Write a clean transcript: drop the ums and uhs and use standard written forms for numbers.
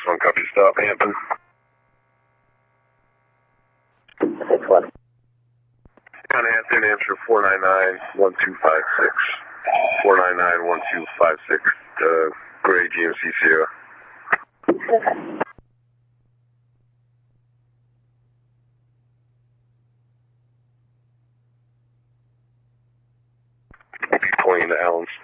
6-1, copy, stop, Hampton. 6-1. Hampton, answer 499-1256. 499-1256, Gray GMC Sierra. Okay. We'll be pulling into Allen's.